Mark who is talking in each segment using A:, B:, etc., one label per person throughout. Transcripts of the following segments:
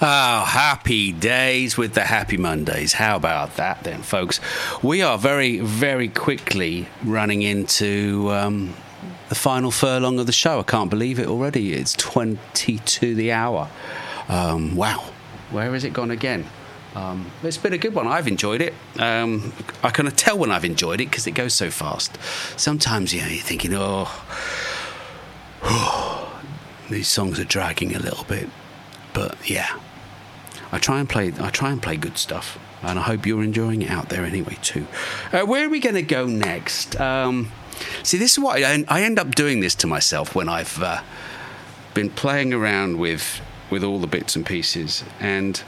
A: Oh, happy days with the happy Mondays. How about that then, folks? We are very, very quickly running into the final furlong of the show. I can't believe it already. It's 20 to the hour. Wow. Where has it gone again? It's been a good one. I've enjoyed it. I can tell when I've enjoyed it because it goes so fast. Sometimes, you're thinking, these songs are dragging a little bit. But yeah, I try and play good stuff, and I hope you're enjoying it out there anyway too. Where are we going to go next? See, this is what I end up doing this to myself when I've been playing around with all the bits and pieces, and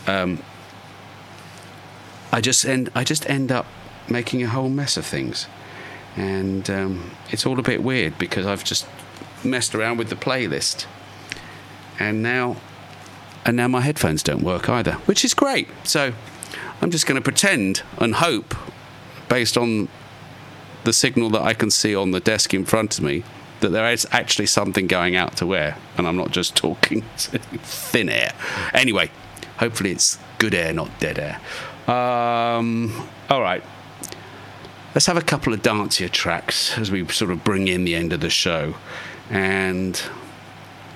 A: I just end up making a whole mess of things, and it's all a bit weird because I've just messed around with the playlist, and now my headphones don't work either, which is great. So I'm just going to pretend and hope, based on the signal that I can see on the desk in front of me, that there is actually something going out to air, and I'm not just talking to thin air. Anyway, hopefully it's good air, not dead air. All right. Let's have a couple of dancier tracks as we sort of bring in the end of the show. And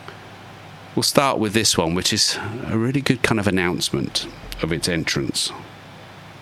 A: we'll start with this one, which is a really good kind of announcement of its entrance.